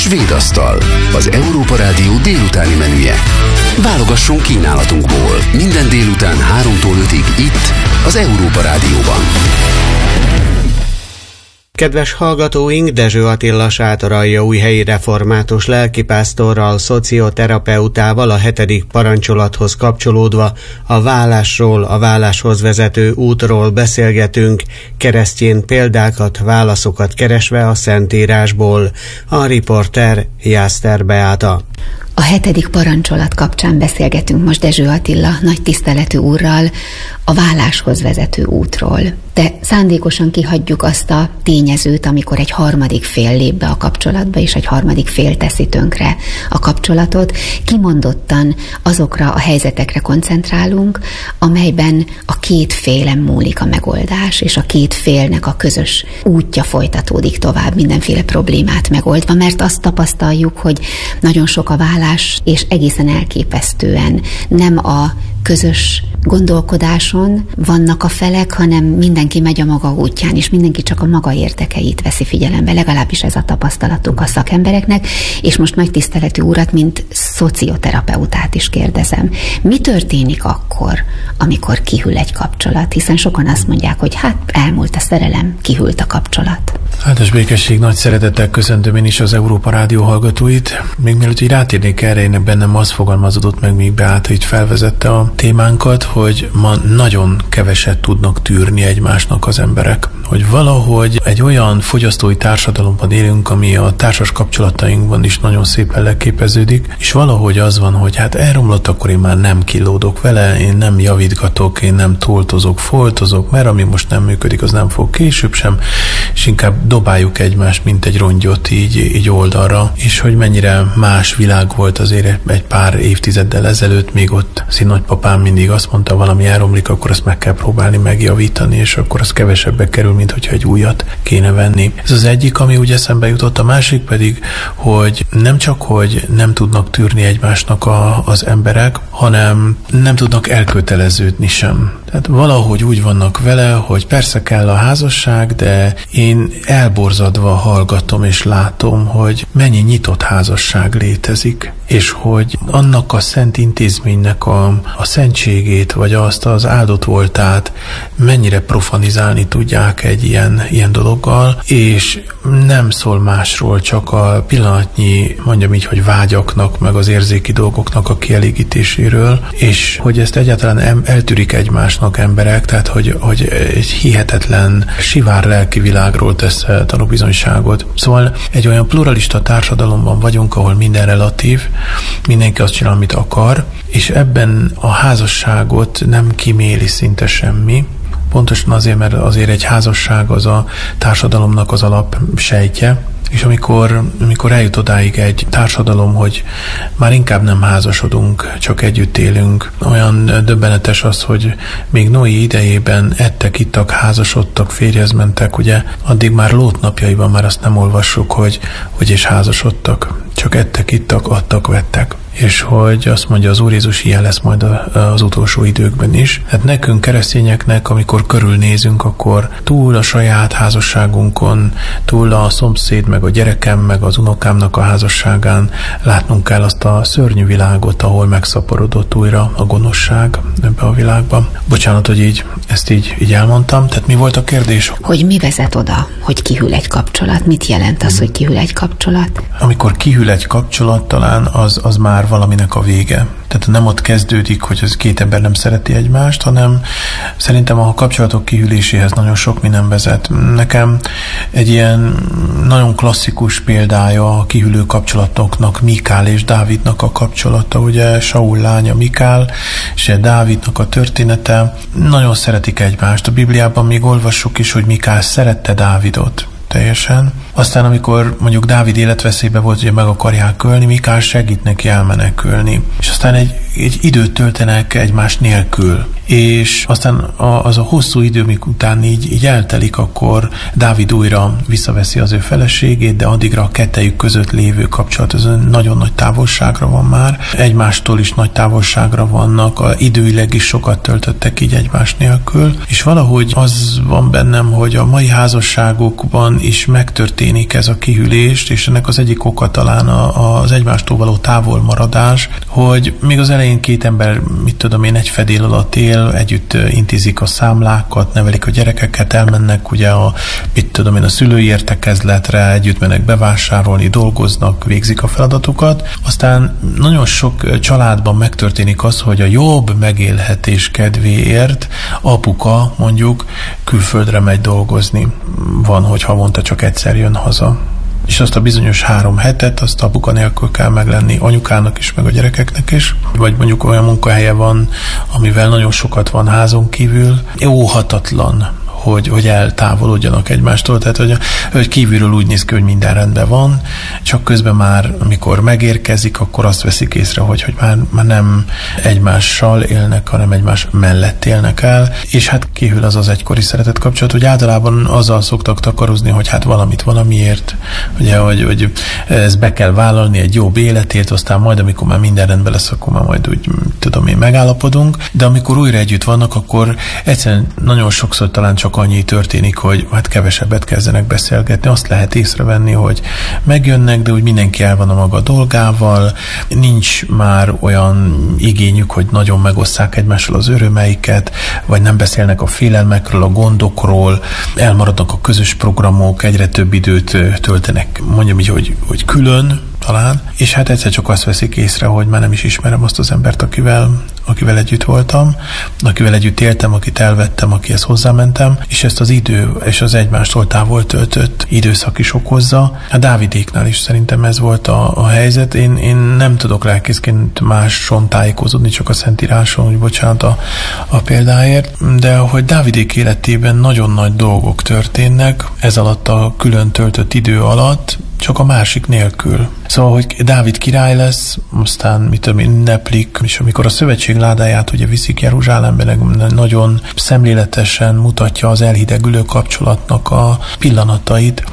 Svédasztal, az Európa Rádió délutáni menüje. Válogassunk kínálatunkból minden délután 3-tól 5-ig itt, az Európa Rádióban. Kedves hallgatóink, Dezső Attila Sátoraljaújhelyi református lelkipásztorral, szocioterapeutával a 7. parancsolathoz kapcsolódva a vállásról, a válláshoz vezető útról beszélgetünk, keresztény példákat, válaszokat keresve a Szentírásból. A riporter Jászter Beáta. A 7. parancsolat kapcsán beszélgetünk most Dezső Attila nagy tiszteletű úrral a válláshoz vezető útról. De szándékosan kihagyjuk azt a tényezőt, amikor egy harmadik fél lép be a kapcsolatba, és egy harmadik fél teszi tönkre a kapcsolatot. Kimondottan azokra a helyzetekre koncentrálunk, amelyben a két félen múlik a megoldás, és a két félnek a közös útja folytatódik tovább mindenféle problémát megoldva, mert azt tapasztaljuk, hogy nagyon sok a vállás, és egészen elképesztően nem a közös gondolkodáson vannak a felek, hanem mindenki megy a maga útján, és mindenki csak a maga érdekeit veszi figyelembe. Legalábbis ez a tapasztalatuk a szakembereknek, és most nagy tiszteletű urat, mint szocioterapeutát is kérdezem. Mi történik akkor, amikor kihűl egy kapcsolat? Hiszen sokan azt mondják, hogy hát elmúlt a szerelem, kihűlt a kapcsolat. Áldás békesség, nagy szeretettel köszöntöm én is az Európa Rádió hallgatóit. Még mielőtt így rátérnék erre, én bennem az fogalmazódott meg, még Beáta így felvezette a témánkat, hogy ma nagyon keveset tudnak tűrni egymásnak az emberek. Hogy valahogy egy olyan fogyasztói társadalomban élünk, ami a társas kapcsolatainkban is nagyon szépen leképeződik, és valahogy az van, hogy hát elromlott, akkor én már nem killódok vele, én nem javítgatok, én nem toltozok, foltozok, mert ami most nem működik, az nem fog később sem, és inkább dobáljuk egymást, mint egy rongyot így oldalra, és hogy mennyire más világ volt azért egy pár évtizeddel ezelőtt, még ott nagypapám mindig azt mondta, valami elromlik, akkor azt meg kell próbálni megjavítani, és akkor az kevesebbe kerül, mint hogyha egy újat kéne venni. Ez az egyik, ami úgy eszembe jutott, a másik pedig, hogy nem csak, hogy nem tudnak tűrni egymásnak az emberek, hanem nem tudnak elköteleződni sem. Tehát valahogy úgy vannak vele, hogy persze kell a házasság, de én elborzadva hallgatom és látom, hogy mennyi nyitott házasság létezik, és hogy annak a szent intézménynek a szentségét, vagy azt az áldott voltát mennyire profanizálni tudják egy ilyen dologgal, és nem szól másról, csak a pillanatnyi, mondjam így, hogy vágyaknak, meg az érzéki dolgoknak a kielégítéséről, és hogy ezt egyáltalán eltűrik egymásnak emberek, tehát hogy egy hihetetlen sivár lelki világról tesz tanúbizonyságot. Szóval egy olyan pluralista társadalomban vagyunk, ahol minden relatív, mindenki azt csinál, amit akar, és ebben a házasságot nem kiméli szinte semmi. Pontosan azért, mert azért egy házasság az a társadalomnak az alapsejtje, és amikor eljut odáig egy társadalom, hogy már inkább nem házasodunk, csak együtt élünk, olyan döbbenetes az, hogy még Noé idejében ettek, ittak, házasodtak, férjhez mentek, ugye addig már Lót napjaiban már azt nem olvassuk, hogy és házasodtak, csak ettek, ittak, adtak, vettek. És hogy azt mondja az Úr Jézus, ilyen lesz majd az utolsó időkben is. Hát nekünk keresztényeknek, amikor körülnézünk, akkor túl a saját házasságunkon, túl a szomszéd, meg a gyerekem, meg az unokámnak a házasságán látnunk kell azt a szörnyű világot, ahol megszaporodott újra a gonoszság ebbe a világba. Bocsánat, hogy ezt így elmondtam. Tehát mi volt a kérdés? Hogy mi vezet oda, hogy kihűl egy kapcsolat? Mit jelent az, hogy kihűl egy kapcsolat? Amikor kihűl egy kapcsolat, talán az már valaminek a vége. Tehát nem ott kezdődik, hogy az két ember nem szereti egymást, hanem szerintem a kapcsolatok kihűléséhez nagyon sok minden vezet. Nekem egy ilyen nagyon klasszikus példája a kihűlő kapcsolatoknak Mikál és Dávidnak a kapcsolata. Ugye Saul lánya Mikál, és Dávidnak a története. Nagyon szeretik egymást. A Bibliában még olvassuk is, hogy Mikál szerette Dávidot teljesen. Aztán, amikor mondjuk Dávid életveszélybe volt, ugye meg akarják ölni, Mikál segít neki elmenekülni. És aztán egy egy időt töltenek egymás nélkül. És aztán az a hosszú idő, után így eltelik, akkor Dávid újra visszaveszi az ő feleségét, de addigra a kettejük között lévő kapcsolat az nagyon nagy távolságra van már. Egymástól is nagy távolságra vannak, időileg is sokat töltöttek így egymás nélkül, és valahogy az van bennem, hogy a mai házasságokban is megtörténik ez a kihűlést, és ennek az egyik oka talán az egymástól való távolmaradás, hogy még az elején két ember, egy fedél alatt él, együtt intézik a számlákat, nevelik a gyerekeket, elmennek ugye a szülői értekezletre, együtt mennek bevásárolni, dolgoznak, végzik a feladatokat. Aztán nagyon sok családban megtörténik az, hogy a jobb megélhetés kedvéért apuka mondjuk külföldre megy dolgozni. Van, hogy havonta csak egyszer jön haza. És azt a bizonyos 3 hetet, azt apuka nélkül kell meglenni anyukának is, meg a gyerekeknek is. Vagy mondjuk olyan munkahelye van, amivel nagyon sokat van házon kívül. Óhatatlan, hogy eltávolodjanak egymástól, tehát hogy kívülről úgy néz ki, hogy minden rendben van, csak közben már, amikor megérkezik, akkor azt veszik észre, hogy már nem egymással élnek, hanem egymás mellett élnek el, és hát kívül az egykori szeretet kapcsolat, hogy általában azzal szoktak takarozni, hogy hát valamit valamiért, ugye, hogy ezt be kell vállalni egy jobb életért, aztán majd, amikor már minden rendben lesz, akkor már majd úgy, megállapodunk, de amikor újra együtt vannak, akkor egyszerűen nagyon sokszor talán csak annyi történik, hogy hát kevesebbet kezdenek beszélgetni. Azt lehet észrevenni, hogy megjönnek, de úgy mindenki el van a maga dolgával, nincs már olyan igényük, hogy nagyon megosszák egymással az örömeiket, vagy nem beszélnek a félelmekről, a gondokról, elmaradnak a közös programok, egyre több időt töltenek, mondjam így, hogy külön talán, és hát egyszer csak azt veszik észre, hogy már nem is ismerem azt az embert, akivel együtt voltam, akivel együtt éltem, akit elvettem, akihez hozzámentem, és ezt az idő és az egymástól távol töltött időszak is okozza. A Dávidéknál is szerintem ez volt a helyzet. Én nem tudok lelkészként máson tájékozódni, csak a Szentíráson, hogy bocsánat a példáért, de hogy Dávidék életében nagyon nagy dolgok történnek, ez alatt a külön töltött idő alatt, csak a másik nélkül. Szóval, hogy Dávid király lesz, aztán ünneplik, és amikor a szövetség ládáját ugye viszik Jeruzsálembe, nagyon szemléletesen mutatja az elhidegülő kapcsolatnak a pillanatait,